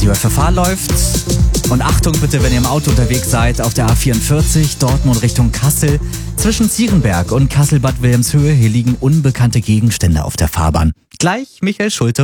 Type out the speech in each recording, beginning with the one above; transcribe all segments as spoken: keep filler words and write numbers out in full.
Radio F F H läuft. Und Achtung bitte, wenn ihr im Auto unterwegs seid, auf der A vierundvierzig, Dortmund Richtung Kassel. Zwischen Zierenberg und Kassel-Bad Wilhelmshöhe, hier liegen unbekannte Gegenstände auf der Fahrbahn. Gleich Michael Schulte.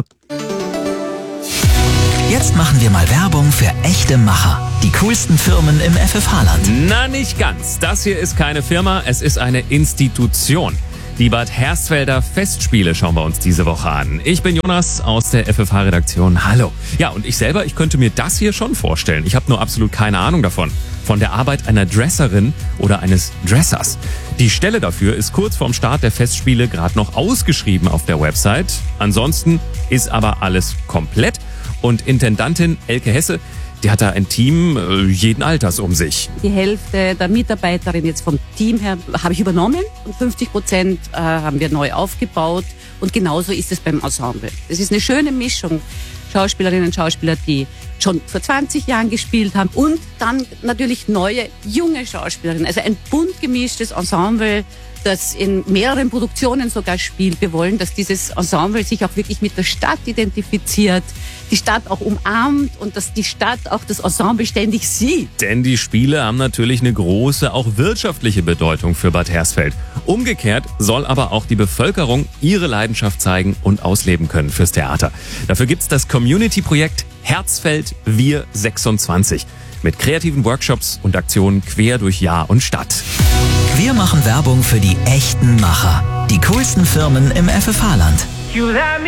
Jetzt machen wir mal Werbung für echte Macher. Die coolsten Firmen im F F H-Land. Na, nicht ganz. Das hier ist keine Firma, es ist eine Institution. Die Bad Hersfelder Festspiele schauen wir uns diese Woche an. Ich bin Jonas aus der F F H-Redaktion. Hallo. Ja, und ich selber, ich könnte mir das hier schon vorstellen. Ich habe nur absolut keine Ahnung davon. Von der Arbeit einer Dresserin oder eines Dressers. Die Stelle dafür ist kurz vorm Start der Festspiele gerade noch ausgeschrieben auf der Website. Ansonsten ist aber alles komplett. Und Intendantin Elke Hesse, die hat da ein Team äh, jeden Alters um sich. Die Hälfte der Mitarbeiterinnen jetzt vom Team her habe ich übernommen und fünfzig Prozent äh, haben wir neu aufgebaut. Und genauso ist es beim Ensemble. Es ist eine schöne Mischung. Schauspielerinnen und Schauspieler, die schon vor zwanzig Jahren gespielt haben und dann natürlich neue, junge Schauspielerinnen. Also ein bunt gemischtes Ensemble, das in mehreren Produktionen sogar spielt. Wir wollen, dass dieses Ensemble sich auch wirklich mit der Stadt identifiziert, die Stadt auch umarmt und dass die Stadt auch das Ensemble ständig sieht. Denn die Spiele haben natürlich eine große, auch wirtschaftliche Bedeutung für Bad Hersfeld. Umgekehrt soll aber auch die Bevölkerung ihre Leidenschaft zeigen und ausleben können fürs Theater. Dafür gibt's das Community-Projekt Herzfeld Wir sechsundzwanzig mit kreativen Workshops und Aktionen quer durch Jahr und Stadt. Wir machen Werbung für die echten Macher. Die coolsten Firmen im F F H-Land.